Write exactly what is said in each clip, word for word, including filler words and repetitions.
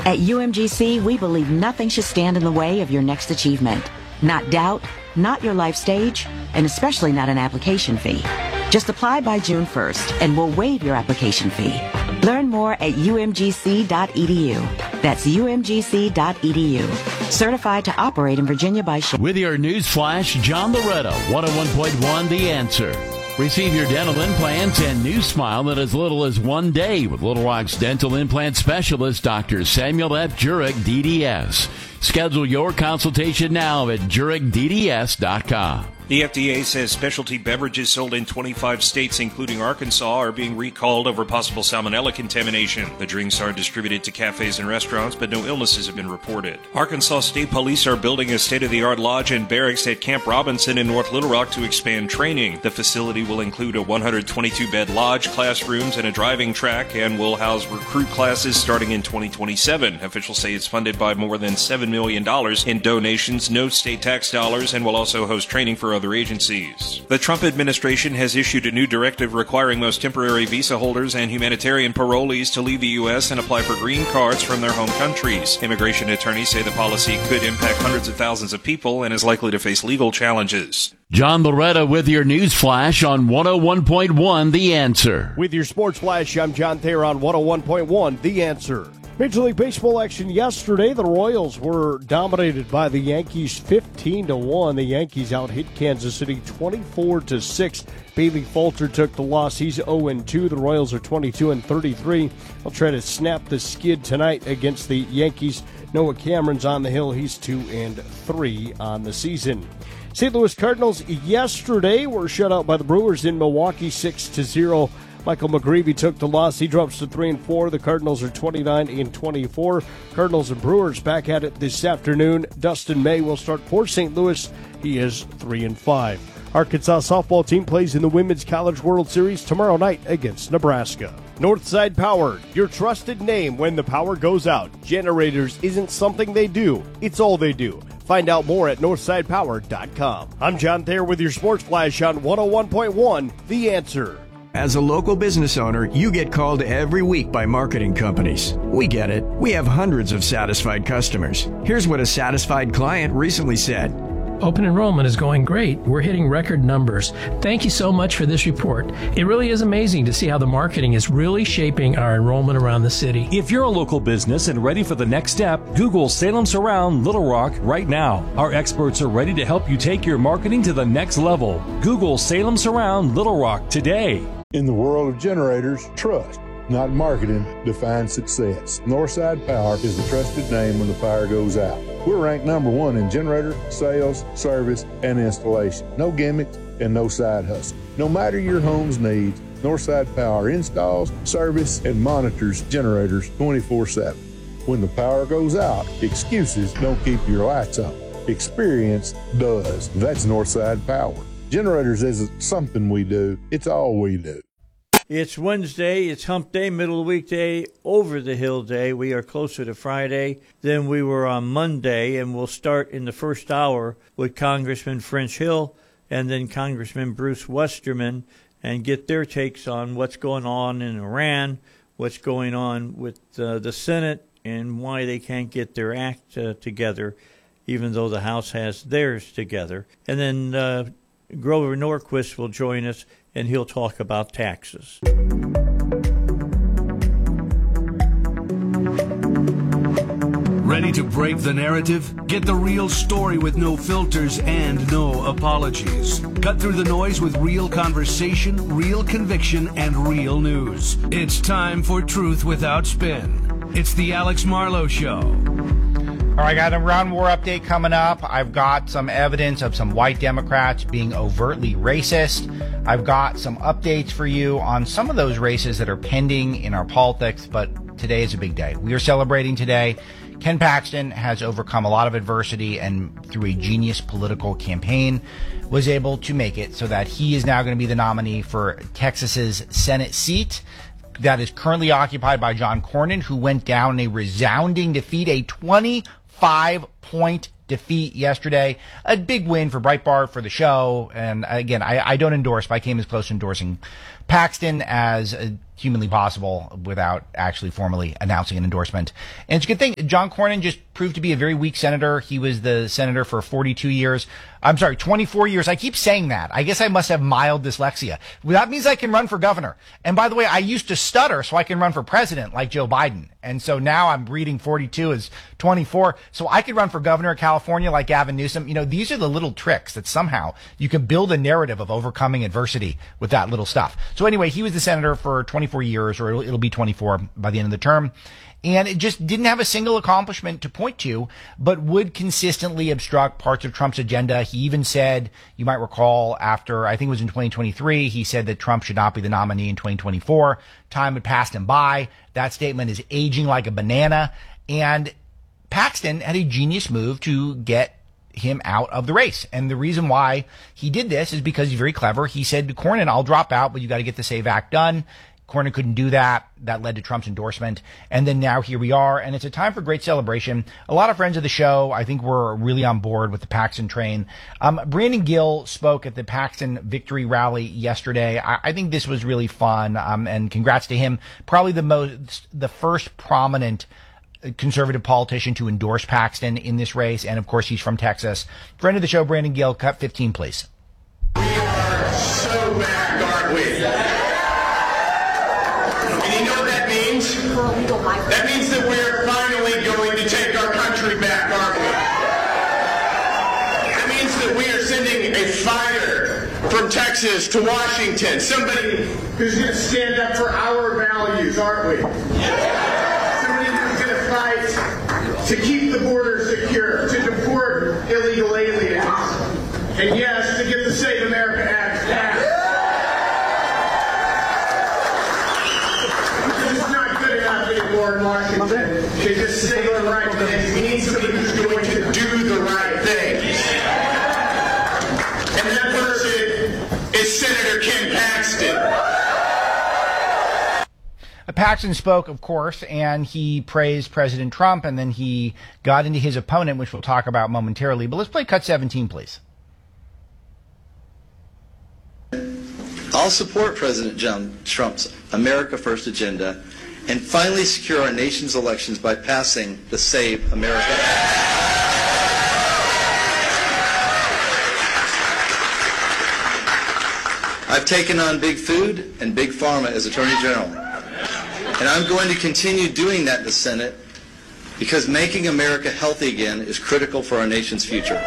At U M G C, we believe nothing should stand in the way of your next achievement. Not doubt, not your life stage, and especially not an application fee. Just apply by June first, and we'll waive your application fee. Learn more at U M G C dot E D U. That's U M G C dot E D U. Certified to operate in Virginia by Sh- With your news flash, John Loretta, one oh one point one The Answer. Receive your dental implants and new smile in as little as one day with Little Rock's dental implant specialist, Doctor Samuel F. Jurek, D D S. Schedule your consultation now at jurek d d s dot com. The F D A says specialty beverages sold in twenty-five states, including Arkansas, are being recalled over possible salmonella contamination. The drinks are distributed to cafes and restaurants, but no illnesses have been reported. Arkansas State Police are building a state-of-the-art lodge and barracks at Camp Robinson in North Little Rock to expand training. The facility will include a one hundred twenty-two bed lodge, classrooms, and a driving track, and will house recruit classes starting in twenty twenty-seven. Officials say it's funded by more than seven million dollars in donations, no state tax dollars, and will also host training for other agencies. The Trump administration has issued a new directive requiring most temporary visa holders and humanitarian parolees to leave the U S and apply for green cards from their home countries. Immigration attorneys say the policy could impact hundreds of thousands of people and is likely to face legal challenges. John Loretta with your news flash on one oh one point one The Answer. With your sports flash, I'm John Thayer on one oh one point one The Answer. Major League Baseball action yesterday. The Royals were dominated by the Yankees fifteen to one. The Yankees out-hit Kansas City twenty-four to six. Bailey Falter took the loss. He's oh and two. The Royals are twenty-two and thirty-three. They'll try to snap the skid tonight against the Yankees. Noah Cameron's on the hill. He's two and three on the season. Saint Louis Cardinals yesterday were shut out by the Brewers in Milwaukee six to zero. Michael McGreevy took the loss. He drops to three and four. The Cardinals are twenty-nine and twenty-four. Cardinals and Brewers back at it this afternoon. Dustin May will start for Saint Louis. He is three and five. Arkansas softball team plays in the Women's College World Series tomorrow night against Nebraska. Northside Power, your trusted name when the power goes out. Generators isn't something they do, it's all they do. Find out more at northside power dot com. I'm John Thayer with your Sports Flash on one oh one point one The Answer. As a local business owner, you get called every week by marketing companies. We get it. We have hundreds of satisfied customers. Here's what a satisfied client recently said. Open enrollment is going great. We're hitting record numbers. Thank you so much for this report. It really is amazing to see how the marketing is really shaping our enrollment around the city. If you're a local business and ready for the next step, Google Salem Surround Little Rock right now. Our experts are ready to help you take your marketing to the next level. Google Salem Surround Little Rock today. In the world of generators, trust, not marketing, defines success. Northside Power is the trusted name when the power goes out. We're ranked number one in generator, sales, service, and installation. No gimmicks and no side hustle. No matter your home's needs, Northside Power installs, service, and monitors generators twenty-four seven. When the power goes out, excuses don't keep your lights on. Experience does. That's Northside Power. Generators isn't something we do, it's all we do. It's Wednesday, it's hump day, middle of the weekday, over the hill day. We are closer to Friday than we were on Monday, and we'll start in the first hour with Congressman French Hill and then Congressman Bruce Westerman and get their takes on what's going on in Iran, what's going on with uh, the Senate, and why they can't get their act uh, together, even though the House has theirs together. And then uh, Grover Norquist will join us, and he'll talk about taxes. Ready to break the narrative? Get the real story with no filters and no apologies. Cut through the noise with real conversation, real conviction, and real news. It's time for Truth Without Spin. It's the Alex Marlowe Show. All right, I got a Iran war update coming up. I've got some evidence of some white Democrats being overtly racist. I've got some updates for you on some of those races that are pending in our politics, but today is a big day. We are celebrating today. Ken Paxton has overcome a lot of adversity and through a genius political campaign was able to make it so that he is now going to be the nominee for Texas's Senate seat that is currently occupied by John Cornyn, who went down in a resounding defeat, a twenty-five point defeat yesterday. A big win for Breitbart, for the show. And again, I, I don't endorse, but I came as close to endorsing Paxton as uh, humanly possible without actually formally announcing an endorsement. And it's a good thing. John Cornyn just proved to be a very weak senator. He was the senator for forty-two years. I'm sorry, twenty-four years. I keep saying that. I guess I must have mild dyslexia. That means I can run for governor. And by the way, I used to stutter so I can run for president like Joe Biden. And so now I'm reading forty-two as twenty-four. So I could run for governor of California like Gavin Newsom. You know, these are the little tricks that somehow you can build a narrative of overcoming adversity with that little stuff. So anyway, he was the senator for twenty-four years, or it'll, it'll be twenty-four by the end of the term. And it just didn't have a single accomplishment to point to, but would consistently obstruct parts of Trump's agenda. He even said, you might recall, after, I think it was in twenty twenty-three, he said that Trump should not be the nominee in twenty twenty-four. Time had passed him by. That statement is aging like a banana. And Paxton had a genius move to get him out of the race. And the reason why he did this is because he's very clever. He said to Cornyn, I'll drop out, but you got to get the SAVE Act done. Cornyn couldn't do that. That led to Trump's endorsement. And then now here we are, and it's a time for great celebration. A lot of friends of the show, I think, were really on board with the Paxton train. Um, Brandon Gill spoke at the Paxton victory rally yesterday. I, I think this was really fun, um, and congrats to him. Probably the most, the first prominent conservative politician to endorse Paxton in this race, and of course he's from Texas. Friend of the show, Brandon Gill, cut fifteen, please. We are so back, aren't we? And you know what that means? That means that we're finally going to take our country back, aren't we? That means that we are sending a fighter from Texas to Washington, somebody who's going to stand up for our values, aren't we? Somebody who's going to fight to keep the border secure, to deport illegal aliens, and yes, to get the Save America Act passed. In Washington to just say the right things. We need somebody who's going to do the right things. And that person is Senator Ken Paxton. Paxton spoke, of course, and he praised President Trump, and then he got into his opponent, which we'll talk about momentarily. But let's play cut seventeen, please. I'll support President John Trump's America First agenda and finally secure our nation's elections by passing the Save America Act. I've taken on Big Food and Big Pharma as Attorney General, and I'm going to continue doing that in the Senate because making America healthy again is critical for our nation's future.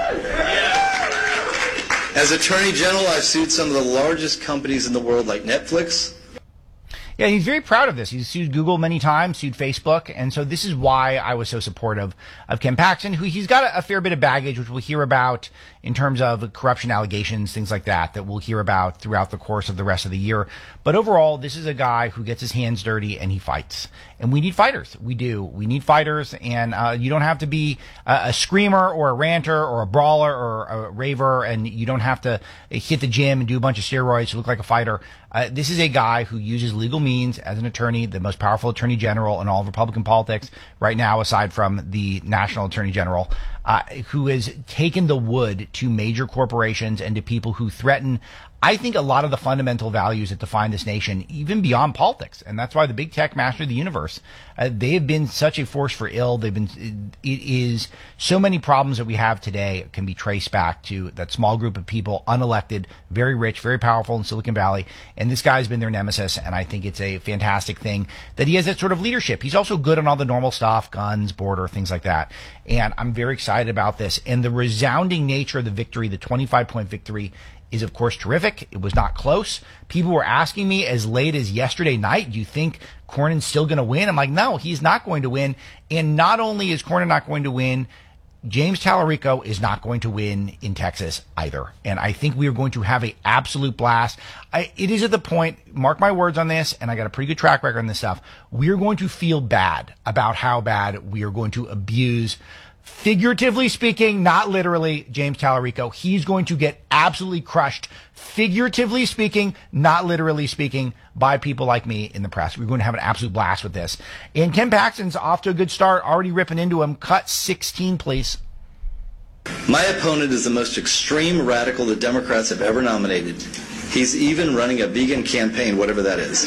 As Attorney General, I've sued some of the largest companies in the world like Netflix. Yeah, he's very proud of this. He's sued Google many times, sued Facebook, and so this is why I was so supportive of Ken Paxton, who he's got a, a fair bit of baggage, which we'll hear about in terms of corruption allegations, things like that, that we'll hear about throughout the course of the rest of the year. But overall, this is a guy who gets his hands dirty and he fights. And we need fighters. We do. We need fighters, and uh, you don't have to be a, a screamer or a ranter or a brawler or a raver, and you don't have to hit the gym and do a bunch of steroids to look like a fighter. Uh, this is a guy who uses legal means as an attorney, the most powerful attorney general in all of Republican politics right now, aside from the national attorney general, uh, who has taken the wood to major corporations and to people who threaten, I think, a lot of the fundamental values that define this nation, even beyond politics. And that's why the big tech master of the universe, uh, they have been such a force for ill. They've been, it is so many problems that we have today can be traced back to that small group of people, unelected, very rich, very powerful in Silicon Valley. And this guy's been their nemesis. And I think it's a fantastic thing that he has that sort of leadership. He's also good on all the normal stuff, guns, border, things like that. And I'm very excited about this. And the resounding nature of the victory, the twenty-five point victory, is of course terrific. It was not close. People were asking me as late as yesterday night, do you think Cornyn's still going to win? I'm like, no, he's not going to win. And not only is Cornyn not going to win, James Talarico is not going to win in Texas either. And I think we are going to have an absolute blast. I, it is at the point, mark my words on this, and I got a pretty good track record on this stuff, we are going to feel bad about how bad we are going to abuse, figuratively speaking, not literally, James Talarico. He's going to get absolutely crushed, figuratively speaking, not literally speaking, by people like me in the press. We're going to have an absolute blast with this. And Ken Paxton's off to a good start, already ripping into him. Cut sixteen, please. My opponent is the most extreme radical the Democrats have ever nominated. He's even running a vegan campaign, whatever that is.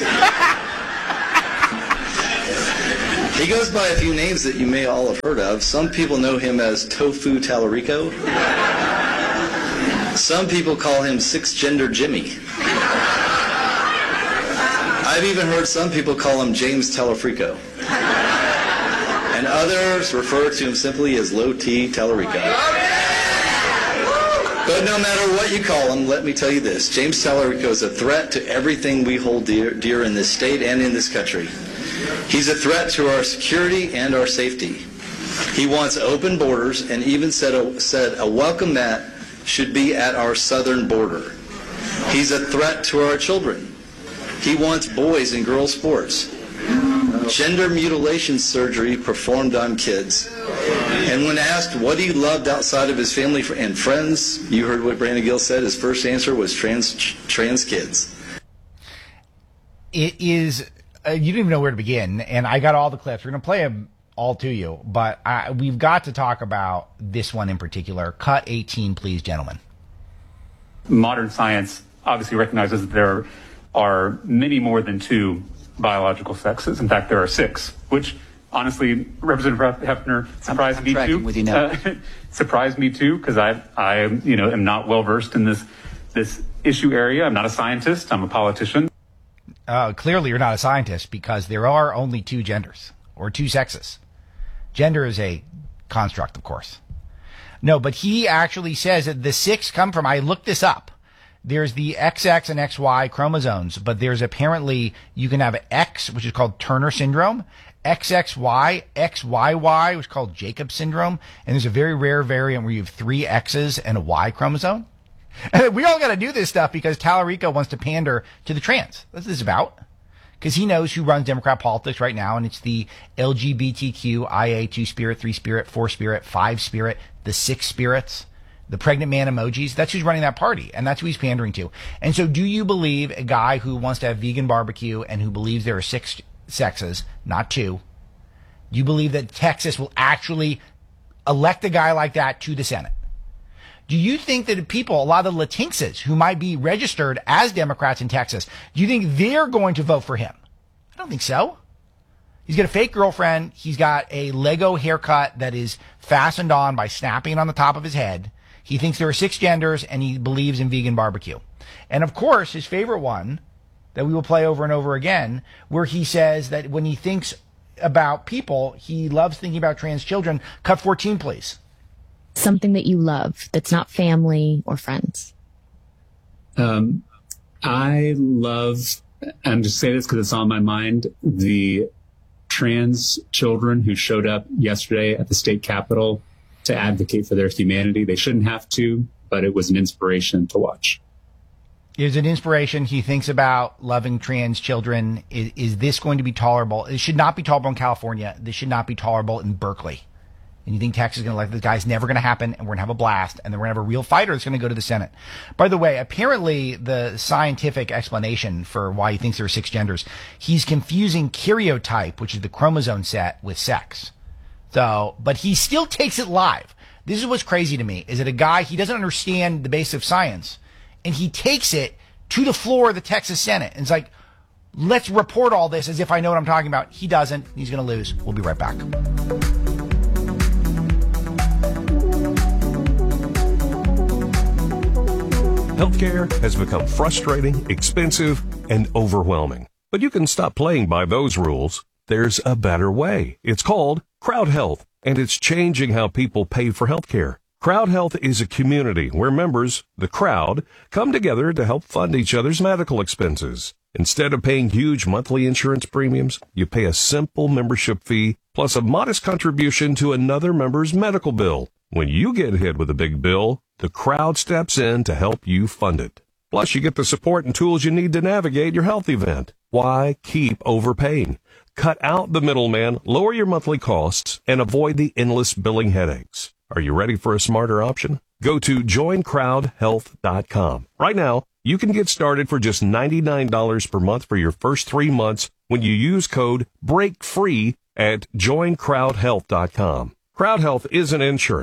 He goes by a few names that you may all have heard of. Some people know him as Tofu Tallarico. Some people call him Six-Gender Jimmy. I've even heard some people call him James Tallarico. And others refer to him simply as Low T Tallarico. But no matter what you call him, let me tell you this. James Tallarico is a threat to everything we hold dear, dear in this state and in this country. He's a threat to our security and our safety. He wants open borders and even said a, said a welcome mat should be at our southern border. He's a threat to our children. He wants boys and girls sports, gender mutilation surgery performed on kids. And when asked what he loved outside of his family and friends, you heard what Brandon Gill said. His first answer was trans trans kids. It is, uh, you don't even know where to begin, and I got all the clips. We're going to play them all to you, but I, we've got to talk about this one in particular. Cut eighteen, please, gentlemen. Modern science obviously recognizes that there are many more than two biological sexes. In fact, there are six, which honestly, Representative Hefner surprised I'm, I'm me too. With you now. Uh, surprised me too, because I, I, you know, am not well versed in this this issue area. I'm not a scientist. I'm a politician. Uh, clearly, you're not a scientist because there are only two genders or two sexes. Gender is a construct, of course. No, but he actually says that the six come from. I looked this up. There's the X X and X Y chromosomes, but there's apparently, you can have X, which is called Turner syndrome, X X Y, X Y Y, which is called Jacob syndrome, and there's a very rare variant where you have three X's and a Y chromosome. And we all got to do this stuff because Tallarico wants to pander to the trans. That's what this is about. Because he knows who runs Democrat politics right now, and it's the L G B T Q I A two spirit, three spirit, four spirit, five spirit, the six spirits, the pregnant man emojis. That's who's running that party, and that's who he's pandering to. And so do you believe a guy who wants to have vegan barbecue and who believes there are six sexes, not two, do you believe that Texas will actually elect a guy like that to the Senate? Do you think that people, a lot of the Latinxes who might be registered as Democrats in Texas, do you think they're going to vote for him? I don't think so. He's got a fake girlfriend. He's got a Lego haircut that is fastened on by snapping on the top of his head. He thinks there are six genders, and he believes in vegan barbecue. And, of course, his favorite one that we will play over and over again, where he says that when he thinks about people, he loves thinking about trans children. Cut fourteen, please. Something that you love that's not family or friends. Um, I love, and just say this because it's on my mind, the trans children who showed up yesterday at the state capitol to advocate for their humanity. They shouldn't have to, but it was an inspiration to watch. It was an inspiration. He thinks about loving trans children. Is, is this going to be tolerable? It should not be tolerable in California. This should not be tolerable in Berkeley. And you think Texas is going to like this guy's never going to happen, and we're going to have a blast, and then we're going to have a real fighter that's going to go to the Senate. By the way, apparently the scientific explanation for why he thinks there are six genders, he's confusing karyotype, which is the chromosome set, with sex. So, but he still takes it live. This is what's crazy to me, is that a guy, he doesn't understand the basics of science, and he takes it to the floor of the Texas Senate. And it's like, let's report all this as if I know what I'm talking about. He doesn't. He's going to lose. We'll be right back. Healthcare has become frustrating, expensive, and overwhelming. But you can stop playing by those rules. There's a better way. It's called Crowd Health, and it's changing how people pay for healthcare. Crowd Health is a community where members, the crowd, come together to help fund each other's medical expenses. Instead of paying huge monthly insurance premiums, you pay a simple membership fee plus a modest contribution to another member's medical bill. When you get hit with a big bill, the crowd steps in to help you fund it. Plus, you get the support and tools you need to navigate your health event. Why keep overpaying? Cut out the middleman, lower your monthly costs, and avoid the endless billing headaches. Are you ready for a smarter option? Go to join crowd health dot com. Right now, you can get started for just ninety-nine dollars per month for your first three months when you use code BREAKFREE at join crowd health dot com. Crowd Health isn't insurance.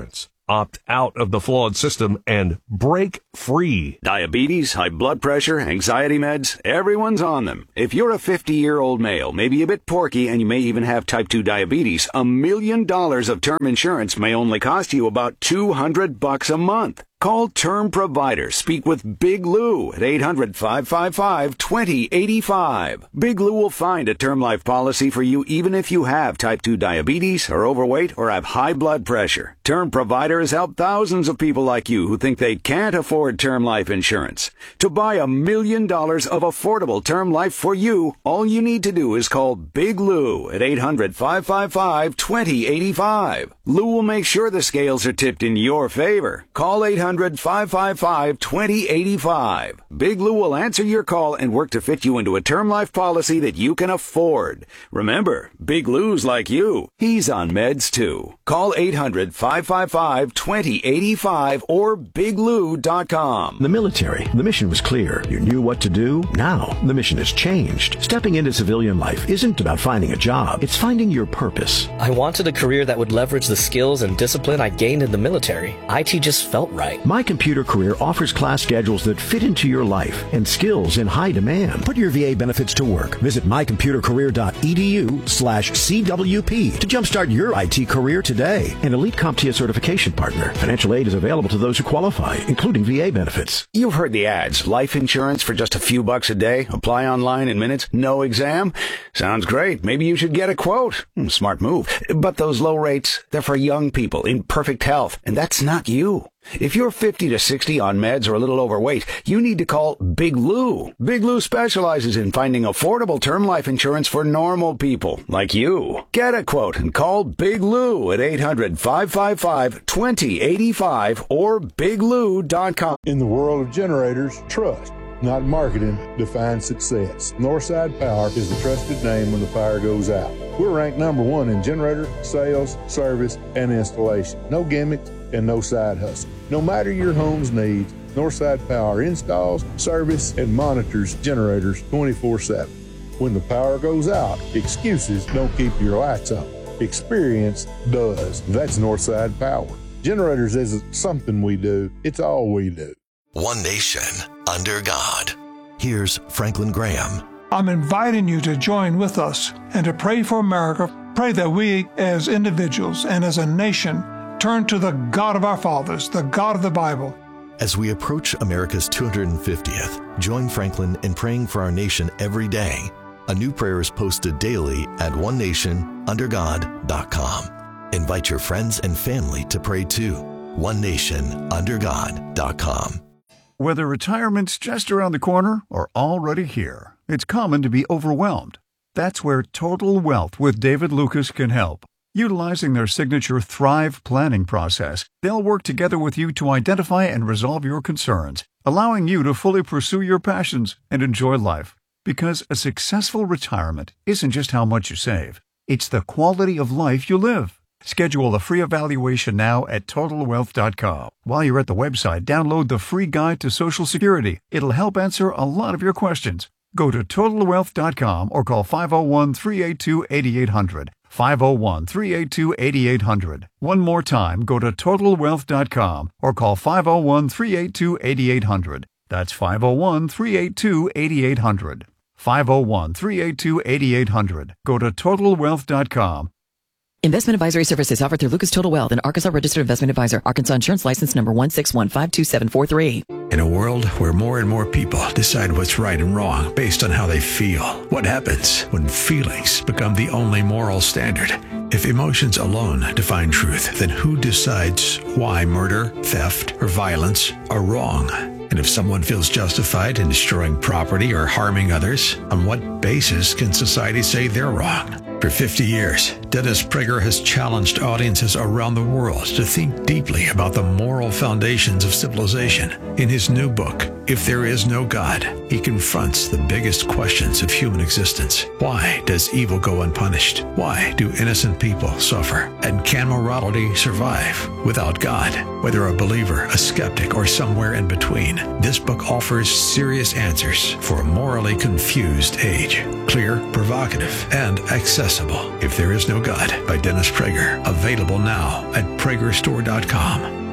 Opt out of the flawed system and break free. Diabetes, high blood pressure, anxiety meds, everyone's on them. If you're a fifty-year-old male, maybe a bit porky, and you may even have type two diabetes, a million dollars of term insurance may only cost you about two hundred bucks a month. Call Term Provider. Speak with Big Lou at eight hundred, five five five, two zero eight five. Big Lou will find a term life policy for you even if you have type two diabetes, are overweight, or have high blood pressure. Term Provider has helped thousands of people like you who think they can't afford term life insurance. To buy a million dollars of affordable term life for you, all you need to do is call Big Lou at eight hundred, five five five, two zero eight five. Lou will make sure the scales are tipped in your favor. Call eight hundred, five five five, two zero eight five. Big Lou will answer your call and work to fit you into a term life policy that you can afford. Remember, Big Lou's like you. He's on meds too. Call eight hundred, five five five, two zero eight five or big lou dot com. The military, the mission was clear. You knew what to do. Now, the mission has changed. Stepping into civilian life isn't about finding a job. It's finding your purpose. I wanted a career that would leverage the skills and discipline I gained in the military. I T just felt right. My Computer Career offers class schedules that fit into your life and skills in high demand. Put your V A benefits to work. Visit my computer career dot e d u slash C W P to jumpstart your I T career today. An Elite CompTIA certification partner. Financial aid is available to those who qualify, including V A benefits. You've heard the ads. Life insurance for just a few bucks a day. Apply online in minutes. No exam. Sounds great. Maybe you should get a quote. Hmm, smart move. But those low rates, they're for young people in perfect health. And that's not you. If you're fifty to sixty on meds or a little overweight, you need to call Big Lou. Big Lou specializes in finding affordable term life insurance for normal people like you. Get a quote and call Big Lou at eight hundred, five five five, two zero eight five or big lou dot com. In the world of generators, trust, not marketing, defines success. Northside Power is the trusted name when the fire goes out. We're ranked number one in generator, sales, service, and installation. No gimmicks and no side hustle. No matter your home's needs, Northside Power installs, service, and monitors generators twenty-four seven. When the power goes out, excuses don't keep your lights on. Experience does. That's Northside Power. Generators isn't something we do, it's all we do. One nation under God. Here's Franklin Graham. I'm inviting you to join with us and to pray for America. Pray that we as individuals and as a nation turn to the God of our fathers, the God of the Bible. As we approach America's two hundred fiftieth, join Franklin in praying for our nation every day. A new prayer is posted daily at one nation under god dot com. Invite your friends and family to pray too. one nation under god dot com. Whether retirement's just around the corner or already here, it's common to be overwhelmed. That's where Total Wealth with David Lucas can help. Utilizing their signature Thrive planning process, they'll work together with you to identify and resolve your concerns, allowing you to fully pursue your passions and enjoy life. Because a successful retirement isn't just how much you save, it's the quality of life you live. Schedule a free evaluation now at total wealth dot com. While you're at the website, download the free guide to Social Security. It'll help answer a lot of your questions. Go to total wealth dot com or call five oh one, three eight two, eight eight hundred. five oh one, three eight two, eight eight hundred. One more time, go to total wealth dot com or call five oh one, three eight two, eight eight hundred. That's five oh one, three eight two, eight eight hundred. five oh one, three eight two, eight eight hundred. Go to total wealth dot com. Investment advisory services offered through Lucas Total Wealth, an Arkansas registered investment advisor. Arkansas insurance license number one six one five two seven four three. In a world where more and more people decide what's right and wrong based on how they feel, what happens when feelings become the only moral standard? If emotions alone define truth, then who decides why murder, theft, or violence are wrong? And if someone feels justified in destroying property or harming others, on what basis can society say they're wrong? For fifty years, Dennis Prager has challenged audiences around the world to think deeply about the moral foundations of civilization. In his new book, If There Is No God, he confronts the biggest questions of human existence. Why does evil go unpunished? Why do innocent people suffer? And can morality survive without God? Whether a believer, a skeptic, or somewhere in between, this book offers serious answers for a morally confused age. Clear, provocative, and accessible. If There Is No God by Dennis Prager. Available now at prager store dot com.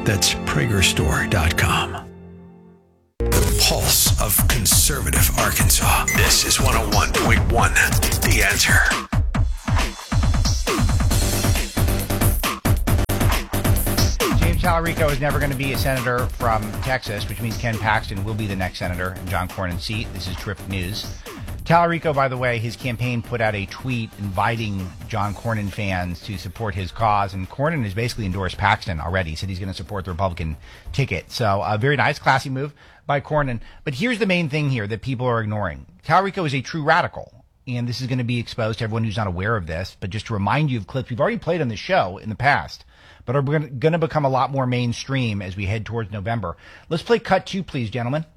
That's Prager Store dot com. The pulse of conservative Arkansas. This is one oh one point one, The Answer. James Talarico is never going to be a senator from Texas, which means Ken Paxton will be the next senator in John Cornyn's seat. This is terrific news. Talarico, by the way, his campaign put out a tweet inviting John Cornyn fans to support his cause, and Cornyn has basically endorsed Paxton already. He said he's going to support the Republican ticket. So a very nice, classy move by Cornyn. But here's the main thing here that people are ignoring. Talarico is a true radical, and this is going to be exposed to everyone who's not aware of this. But just to remind you of clips we've already played on the show in the past, but are going to become a lot more mainstream as we head towards November. Let's play cut two, please, gentlemen.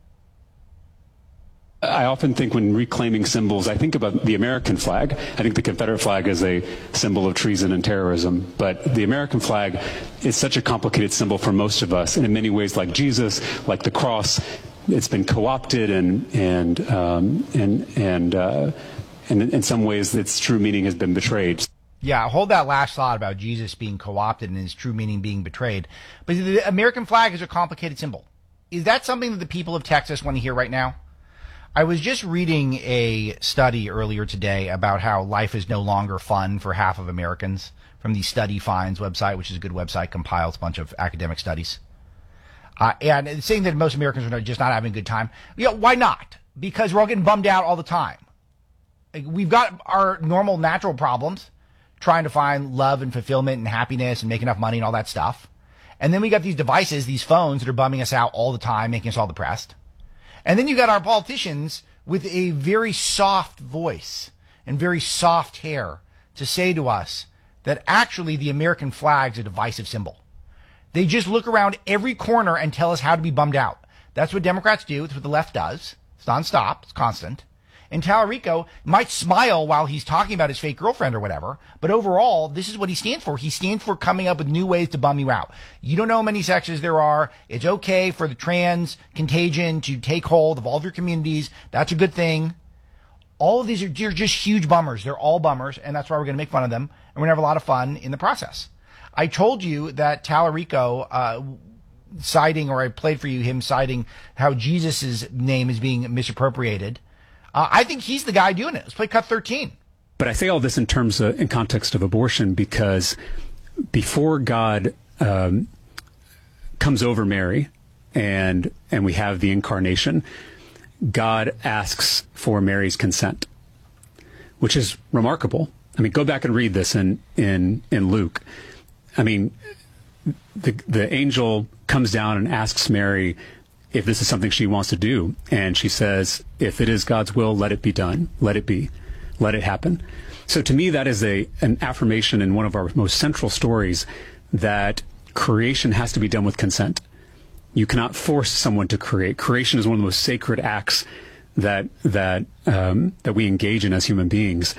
I often think when reclaiming symbols, I think about the American flag. I think the Confederate flag is a symbol of treason and terrorism. But the American flag is such a complicated symbol for most of us. And in many ways, like Jesus, like the cross, it's been co-opted and, and, um, and, and, uh, and in some ways its true meaning has been betrayed. Yeah, hold that last thought about Jesus being co-opted and his true meaning being betrayed. But the American flag is a complicated symbol. Is that something that the people of Texas want to hear right now? I was just reading a study earlier today about how life is no longer fun for half of Americans from the Study Finds website, which is a good website, compiles a bunch of academic studies. Uh, and saying that most Americans are just not having a good time. Yeah, why not? Because we're all getting bummed out all the time. Like, we've got our normal natural problems, trying to find love and fulfillment and happiness and make enough money and all that stuff. And then we got these devices, these phones that are bumming us out all the time, making us all depressed. And then you got our politicians with a very soft voice and very soft hair to say to us that actually the American flag is a divisive symbol. They just look around every corner and tell us how to be bummed out. That's what Democrats do. That's what the left does. It's nonstop. It's constant. And Talarico might smile while he's talking about his fake girlfriend or whatever, but overall, this is what he stands for. He stands for coming up with new ways to bum you out. You don't know how many sexes there are. It's okay for the trans contagion to take hold of all of your communities. That's a good thing. All of these are they're just huge bummers. They're all bummers, and that's why we're going to make fun of them, and we're going to have a lot of fun in the process. I told you that Talarico, uh, citing, or I played for you him citing how Jesus' name is being misappropriated. Uh, I think he's the guy doing it. Let's play cut thirteen. But I say all this in terms of, in context of abortion, because before God um, comes over Mary and and we have the incarnation, God asks for Mary's consent, which is remarkable. I mean, go back and read this in in in Luke. I mean, the the angel comes down and asks Mary if this is something she wants to do. And she says, if it is God's will, let it be done. Let it be. Let it happen. So to me, that is a an affirmation in one of our most central stories that creation has to be done with consent. You cannot force someone to create. Creation is one of the most sacred acts that that um, that we engage in as human beings.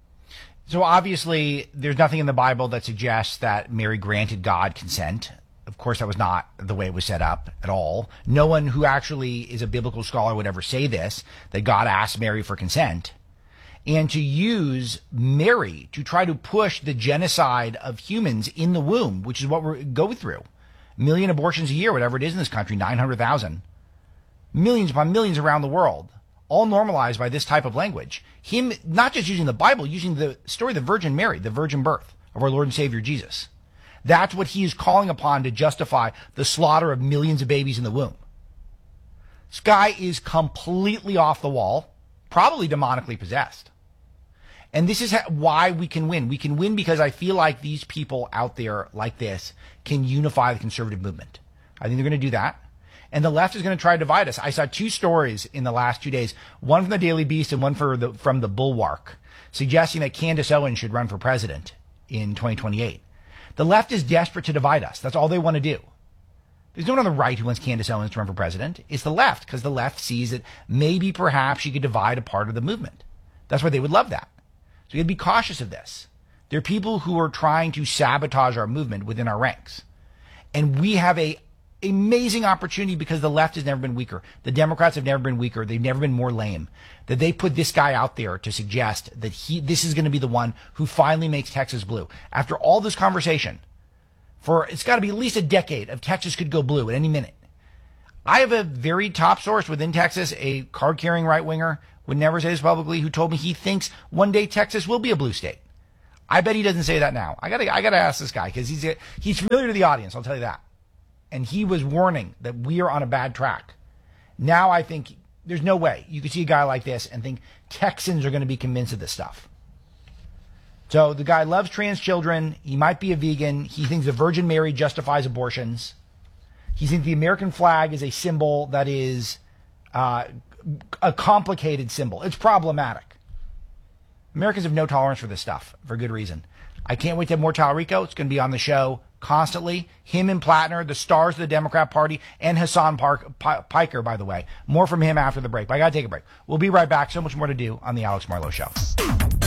So obviously, there's nothing in the Bible that suggests that Mary granted God consent. Of course, that was not the way it was set up at all. No one who actually is a biblical scholar would ever say this, that God asked Mary for consent. And to use Mary to try to push the genocide of humans in the womb, which is what we're going through. A million abortions a year, whatever it is in this country, nine hundred thousand. Millions upon millions around the world, all normalized by this type of language. Him not just using the Bible, using the story of the Virgin Mary, the virgin birth of our Lord and Savior Jesus. That's what he is calling upon to justify the slaughter of millions of babies in the womb. This guy is completely off the wall, probably demonically possessed. And this is why we can win. We can win because I feel like these people out there like this can unify the conservative movement. I think they're going to do that. And the left is going to try to divide us. I saw two stories in the last two days, one from the Daily Beast and one for the, from the Bulwark, suggesting that Candace Owens should run for president in twenty twenty-eight. The left is desperate to divide us. That's all they want to do. There's no one on the right who wants Candace Owens to run for president. It's the left, because the left sees that maybe perhaps she could divide a part of the movement. That's why they would love that. So you got to be cautious of this. There are people who are trying to sabotage our movement within our ranks. And we have a amazing opportunity because the left has never been weaker. The Democrats have never been weaker. They've never been more lame. That they put this guy out there to suggest that he, this is going to be the one who finally makes Texas blue. After all this conversation, for, it's got to be at least a decade of Texas could go blue at any minute. I have a very top source within Texas, a card-carrying right-winger, would never say this publicly, who told me he thinks one day Texas will be a blue state. I bet he doesn't say that now. I gotta, I gotta ask this guy, because he's, he's familiar to the audience, I'll tell you that. And he was warning that we are on a bad track. Now I think there's no way you could see a guy like this and think Texans are going to be convinced of this stuff. So the guy loves trans children. He might be a vegan. He thinks the Virgin Mary justifies abortions. He thinks the American flag is a symbol that is uh, a complicated symbol. It's problematic. Americans have no tolerance for this stuff for good reason. I can't wait to have more Talarico. It's going to be on the show constantly. Him and Plattner, the stars of the Democrat Party, and Hassan Park, P- Piker, by the way. More from him after the break. But I got to take a break. We'll be right back. So much more to do on the Alex Marlowe Show.